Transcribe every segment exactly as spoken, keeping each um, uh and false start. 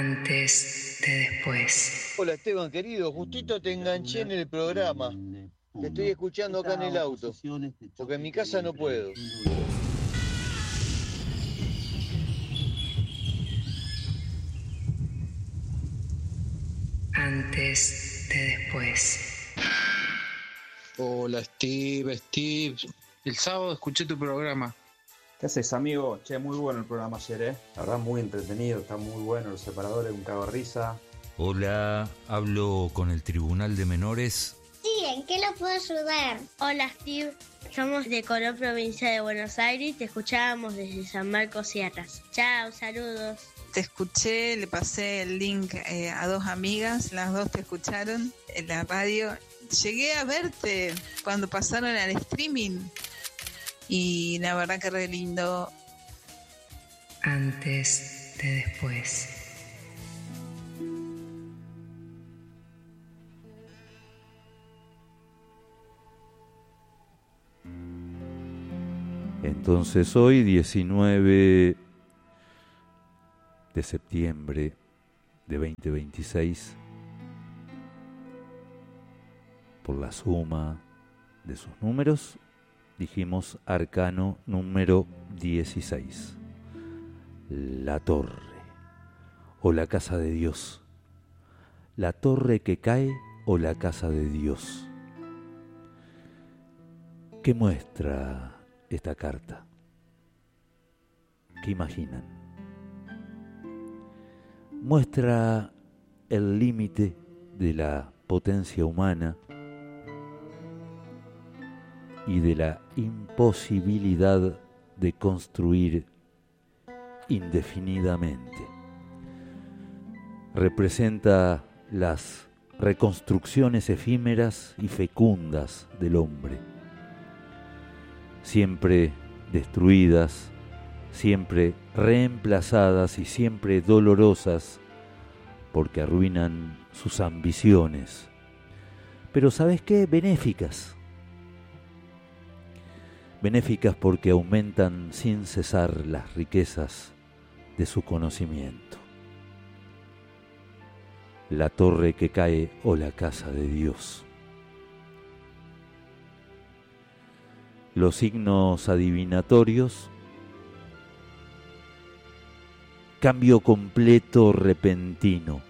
Antes de después. Hola Esteban, querido, justito te enganché en el programa. Te estoy escuchando acá en el auto, porque en mi casa no puedo. Antes de después. Hola Steve, Steve. El sábado escuché tu programa. ¿Qué haces, amigo? Che, muy bueno el programa ayer, ¿eh? La verdad, muy entretenido, está muy bueno. Los separadores, un cago de risa. Hola, hablo con el Tribunal de Menores. Sí, ¿en qué lo puedo ayudar? Hola, Steve. Somos de Colón, provincia de Buenos Aires. Te escuchábamos desde San Marcos Sierras. Chao, saludos. Te escuché, le pasé el link eh, a dos amigas, las dos te escucharon en la radio. Llegué a verte cuando pasaron al streaming y la verdad que re lindo. Antes de después. Entonces hoy, diecinueve de septiembre de veinte veintiséis, por la suma de sus números, dijimos arcano número dieciséis, la torre o la casa de Dios, la torre que cae o la casa de Dios. ¿Qué muestra esta carta? ¿Qué imaginan? Muestra el límite de la potencia humana y de la imposibilidad de construir indefinidamente. Representa las reconstrucciones efímeras y fecundas del hombre, siempre destruidas, siempre reemplazadas y siempre dolorosas porque arruinan sus ambiciones. Pero ¿sabes qué? Benéficas. Benéficas porque aumentan sin cesar las riquezas de su conocimiento. La torre que cae o la casa de Dios. Los signos adivinatorios: cambio completo repentino,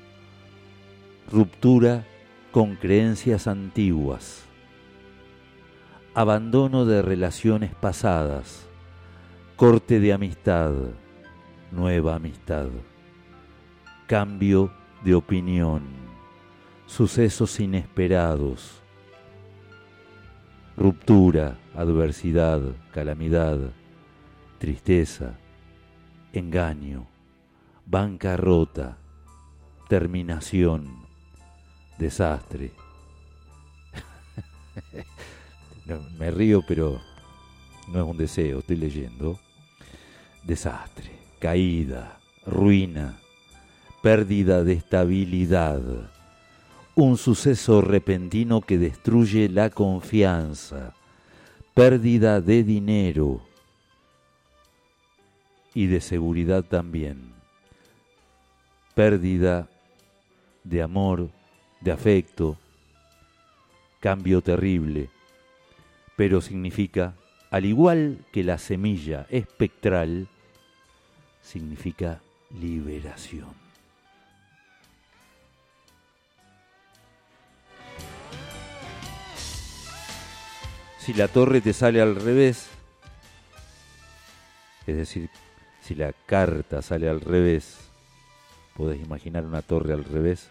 ruptura con creencias antiguas, abandono de relaciones pasadas, corte de amistad, nueva amistad, cambio de opinión, sucesos inesperados, ruptura, adversidad, calamidad, tristeza, engaño, bancarrota, terminación, desastre. No, me río, pero no es un deseo, estoy leyendo. Desastre, caída, ruina, pérdida de estabilidad, un suceso repentino que destruye la confianza, pérdida de dinero y de seguridad también, pérdida de amor, de afecto, cambio terrible, pero significa, al igual que la semilla espectral, significa liberación. Si la torre te sale al revés, es decir, si la carta sale al revés, podés imaginar una torre al revés,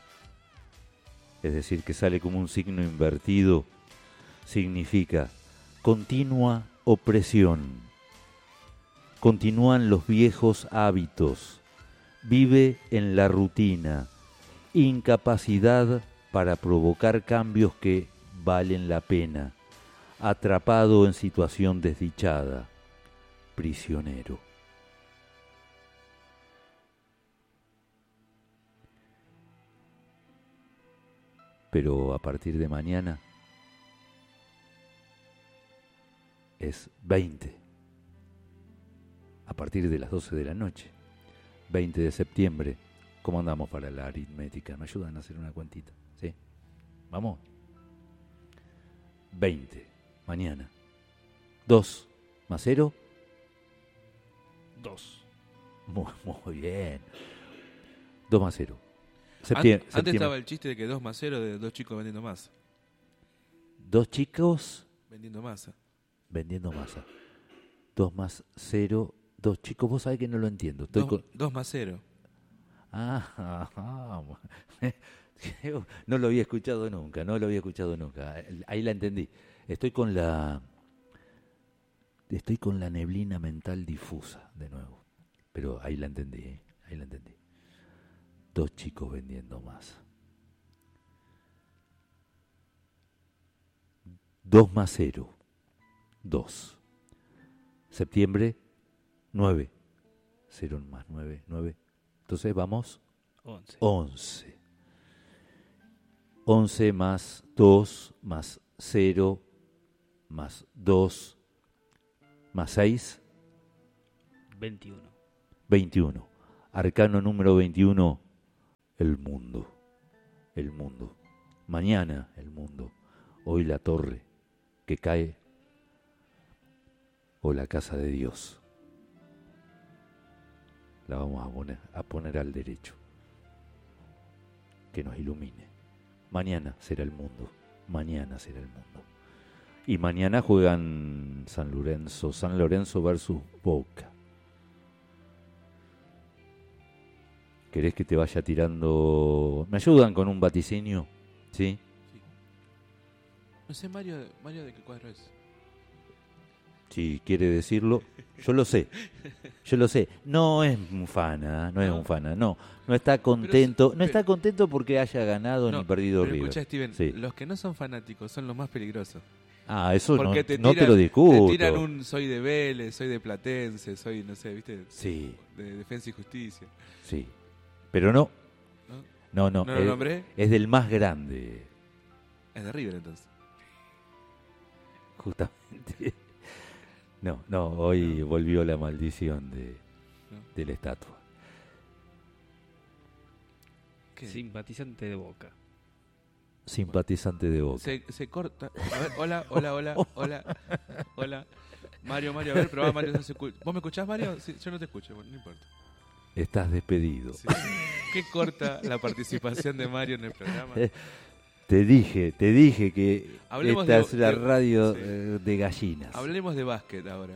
es decir, que sale como un signo invertido, significa continua opresión, continúan los viejos hábitos, vive en la rutina, incapacidad para provocar cambios que valen la pena, atrapado en situación desdichada, prisionero. Pero a partir de mañana es veinte, a partir de las doce de la noche, veinte de septiembre, ¿Cómo andamos para la aritmética? ¿Me ayudan a hacer una cuentita? ¿Sí? ¿Vamos? veinte. Mañana. dos más cero. dos. Muy, muy bien. dos más cero. Septiembre, antes septiembre. Estaba el chiste de que dos más cero de dos chicos vendiendo masa. Dos chicos vendiendo masa. Vendiendo masa. dos más cero. Dos chicos, vos sabés que no lo entiendo. Estoy dos, con... dos más cero. Ah, no lo había escuchado nunca, no lo había escuchado nunca. Ahí la entendí. Estoy con la estoy con la neblina mental difusa de nuevo. Pero ahí la entendí, ¿eh? Ahí la entendí. Dos chicos vendiendo masa. Dos más cero. Dos. Septiembre, nueve. Cero más nueve, nueve. Entonces vamos. Once. Once. Once más dos más cero más dos más seis. Veintiuno. Veintiuno. Arcano número veintiuno. El mundo. El mundo. Mañana el mundo. Hoy la torre que cae o la casa de Dios. La vamos a poner, a poner al derecho. Que nos ilumine. Mañana será el mundo. Mañana será el mundo. Y mañana juegan San Lorenzo. San Lorenzo versus Boca. ¿Querés que te vaya tirando? ¿Me ayudan con un vaticinio? ¿Sí? Sí. No sé, Mario, Mario, ¿de qué cuadro es? Si quiere decirlo, yo lo sé. Yo lo sé. No es un fana, no, no es un fana, no. No está contento, pero, no está contento porque haya ganado no, ni perdido pero River. Escuchá, Steven, sí. Los que no son fanáticos son los más peligrosos. Ah, eso no te, no tiran, te lo discuto. Te tiran un soy de Vélez, soy de Platense, soy, no sé, ¿viste? Sí. De Defensa y Justicia. Sí. Pero no. No, no. no, ¿No es, lo nombré? Es del más grande. Es de River, entonces. Justamente. No, no, hoy no. volvió la maldición de, no. de la estatua. ¿Qué? Simpatizante de Boca. Simpatizante de Boca. Se, se corta. A ver, hola, hola, hola, hola, hola. Mario, Mario, a ver, probá, Mario. No se escucha. ¿Vos me escuchás, Mario? Sí, yo no te escucho, bueno, no importa. Estás despedido. Sí. Qué corta la participación de Mario en el programa. Te dije, te dije que Hablemos esta de, es la de, radio sí. eh, de gallinas. Hablemos de básquet ahora.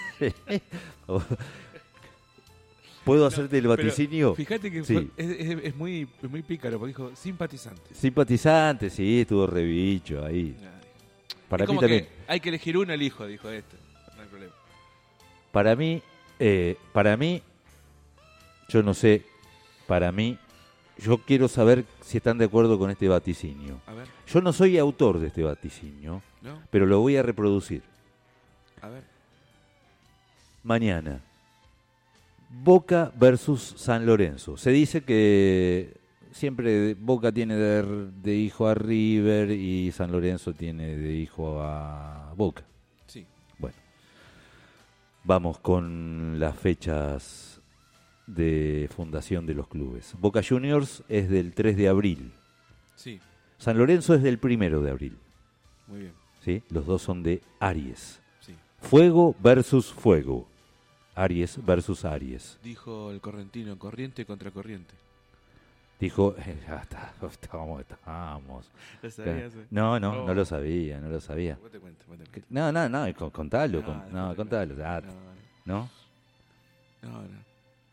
¿Puedo hacerte no, el vaticinio? Fíjate que sí. fue, es, es, es, muy, es muy pícaro, porque dijo simpatizante. Simpatizante, sí, estuvo rebicho ahí. Nah, Para mí también. Hay que elegir uno, elijo, dijo este. No hay problema. Para mí, eh, para mí, yo no sé, para mí, yo quiero saber si están de acuerdo con este vaticinio. A ver. Yo no soy autor de este vaticinio, ¿no? Pero lo voy a reproducir. A ver. Mañana, Boca versus San Lorenzo. Se dice que siempre Boca tiene de, de hijo a River y San Lorenzo tiene de hijo a Boca. Sí. Bueno, vamos con las fechas de fundación de los clubes. Boca Juniors es del tres de abril. Sí. San Lorenzo es del primero de abril. Muy bien. ¿Sí? Los dos son de Aries. Sí. Fuego versus fuego. Aries versus Aries. Dijo el correntino, corriente contra corriente. Dijo, eh, ya está, estábamos, estábamos. ¿Lo sabías? No, no, oh. no lo sabía, no lo sabía. Vos te cuento, vos te cuento. No, no, no, contalo, no, con, no, no, contalo. No, ah, no. ¿No? No, no.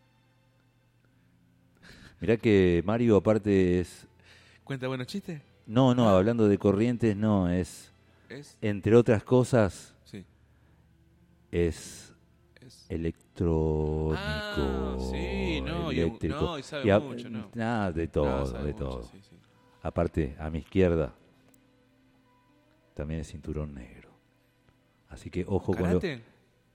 Mirá que Mario aparte es... ¿Cuenta buenos chistes? No, no, ah. hablando de corrientes, no, es... ¿Es? Entre otras cosas, sí. es, es electrónico. Ah, sí, no, eléctrico. Y, no, y sabe y a, mucho, ¿no? Nada, de todo, no, sabe de mucho, todo. Sí, sí. Aparte, a mi izquierda, también es cinturón negro. Así que ojo ¿Karate? con lo...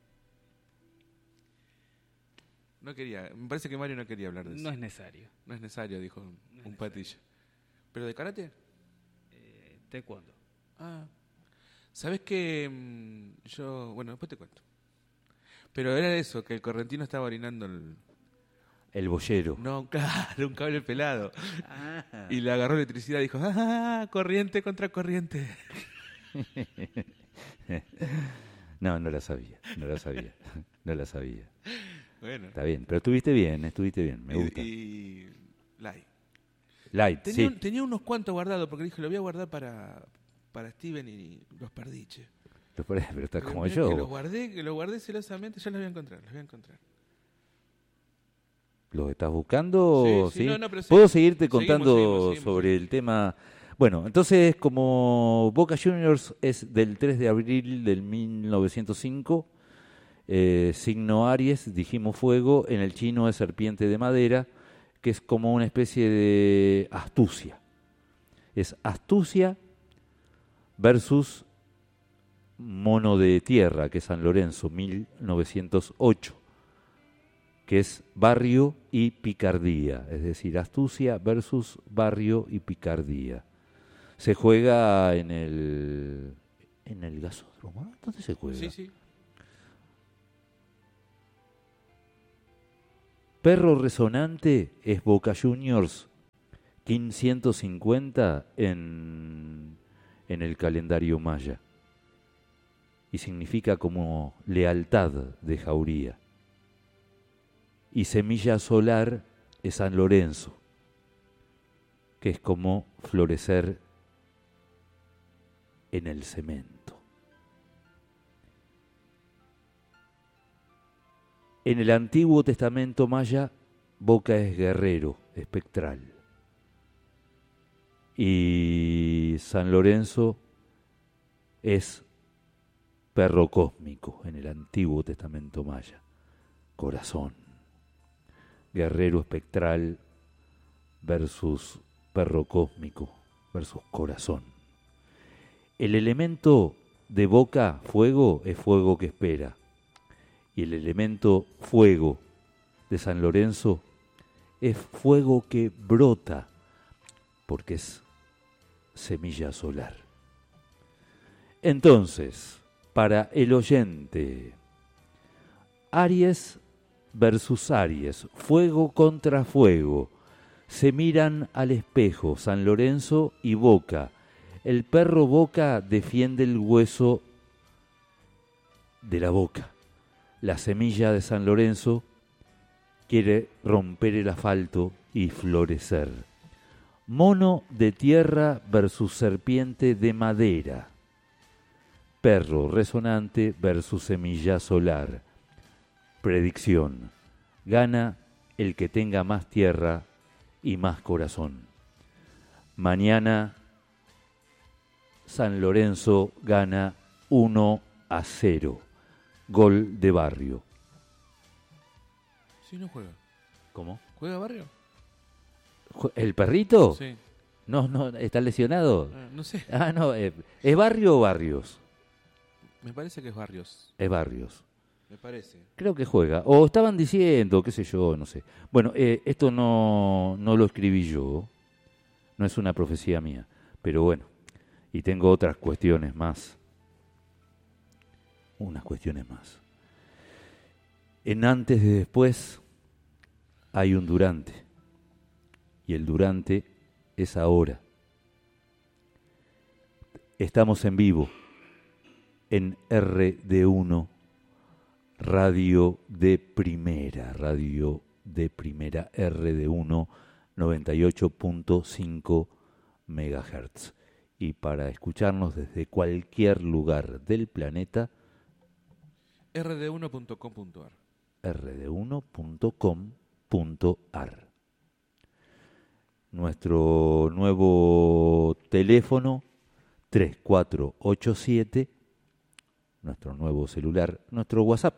No quería, me parece que Mario no quería hablar de eso. No es necesario. No es necesario, dijo un, no un necesario. patillo. ¿Pero de karate? Eh, taekwondo. Ah. ¿Sabés que mmm, yo, bueno, después te cuento. Pero era eso, que el correntino estaba orinando el... El boyero. No, claro, un cable pelado. Ah. Y le agarró electricidad y dijo, ¡ah, corriente contra corriente! No, no la sabía, no la sabía, no la sabía. Bueno. Está bien, pero estuviste bien, estuviste bien, me Y- gusta. Y, Light. Light, Tenía, sí. un- tenía unos cuantos guardados porque dije, lo voy a guardar para, para Steven y los perdí, che. Pero, pero estás Pero como mirá yo. Que los guardé, que los guardé celosamente, ya los voy a encontrar, los voy a encontrar. ¿Los estás buscando? Sí, sí, no, no, pero ¿Puedo seguimos, seguirte seguimos, contando seguimos, seguimos, sobre el tema? Bueno, entonces, como Boca Juniors es del tres de abril del mil novecientos cinco, eh, signo Aries, dijimos fuego, en el chino es serpiente de madera, que es como una especie de astucia. Es astucia versus mono de tierra, que es San Lorenzo, mil novecientos ocho. Que es barrio y picardía, es decir, astucia versus barrio y picardía. Se juega en el en el gasódromo, ¿no? ¿Dónde se juega? Sí, sí. Perro resonante es Boca Juniors quinientos cincuenta en en el calendario maya y significa como lealtad de jauría. Y semilla solar es San Lorenzo, que es como florecer en el cemento. En el Antiguo Testamento maya, Boca es guerrero, espectral. Y San Lorenzo es perro cósmico en el Antiguo Testamento maya, corazón. Guerrero espectral versus perro cósmico versus corazón. El elemento de Boca, fuego, es fuego que espera. Y el elemento fuego de San Lorenzo es fuego que brota porque es semilla solar. Entonces, para el oyente, Aries versus Aries, fuego contra fuego, se miran al espejo San Lorenzo y Boca. El perro Boca defiende el hueso de la boca. La semilla de San Lorenzo quiere romper el asfalto y florecer. Mono de tierra versus serpiente de madera. Perro resonante versus semilla solar. Predicción. Gana el que tenga más tierra y más corazón. Mañana San Lorenzo gana uno a cero. Gol de Barrio. Sí, no juega. ¿Cómo? ¿Juega Barrio? ¿El perrito? Sí. No, no, ¿está lesionado? Ah, no sé. Ah, no, eh, ¿es Barrio o Barrios? Me parece que es Barrios. Es Barrios. Me parece. Creo que juega. O estaban diciendo, qué sé yo, no sé. Bueno, eh, esto no, no lo escribí yo. No es una profecía mía. Pero bueno, y tengo otras cuestiones más. Unas cuestiones más. En antes y después hay un durante. Y el durante es ahora. Estamos en vivo en R D uno, Radio de Primera, Radio de Primera R D uno, noventa y ocho punto cinco megahertz. Y para escucharnos desde cualquier lugar del planeta, R D uno punto com punto a r. R D uno punto com punto a r. Nuestro nuevo teléfono tres cuatro ocho siete, nuestro nuevo celular, nuestro WhatsApp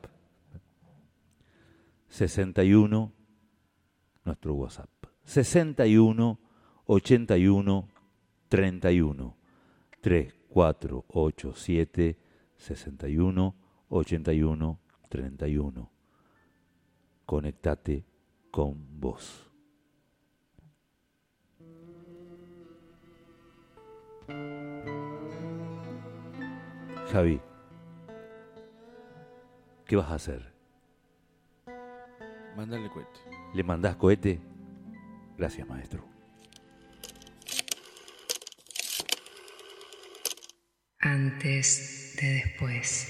sesenta y uno, nuestro WhatsApp sesenta y uno ochenta y uno treinta y uno, tres cuatro ocho siete sesenta y uno ochenta y uno treinta y uno. Conectate con vos. Javi, ¿qué vas a hacer? Mándale cohete. ¿Le mandás cohete? Gracias, maestro. Antes de después.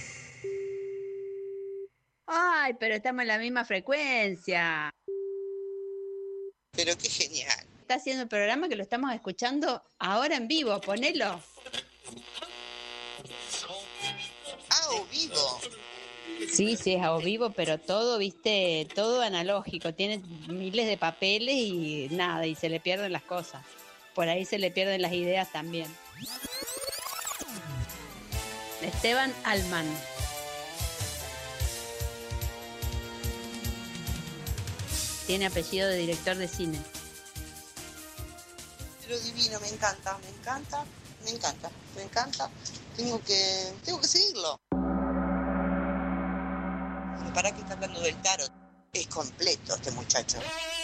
Ay, pero estamos en la misma frecuencia. Pero qué genial. Está haciendo el programa que lo estamos escuchando ahora en vivo, ponelo. Ah, o vivo. Sí, sí, es a vivo, pero todo, viste, todo analógico. Tiene miles de papeles y nada, y se le pierden las cosas. Por ahí se le pierden las ideas también. Esteban Alman. Tiene apellido de director de cine. Pero divino, me encanta, me encanta, me encanta, me encanta. Tengo que, tengo que seguirlo. Pero para que está hablando del tarot. Es completo este muchacho.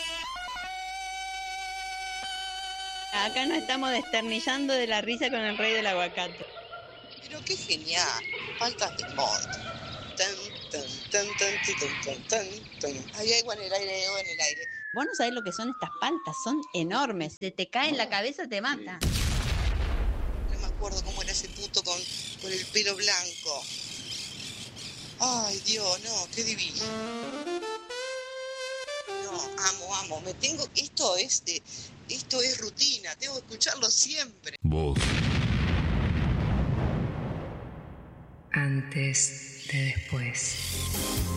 Acá nos estamos desternillando de la risa con el rey del aguacate. Pero qué genial. Faltas de mod. Tan, tan, tan, tan, tan, tan, tan, tan. Ay, agua en el aire, agua en el aire. Vos no sabés lo que son estas paltas, son enormes. Se te cae en la cabeza, te mata. No me acuerdo cómo era ese puto con, con el pelo blanco. Ay, Dios, no, qué divino. No, amo, amo. Me tengo, esto es de, esto es rutina. Tengo que escucharlo siempre. Vos. Antes de después.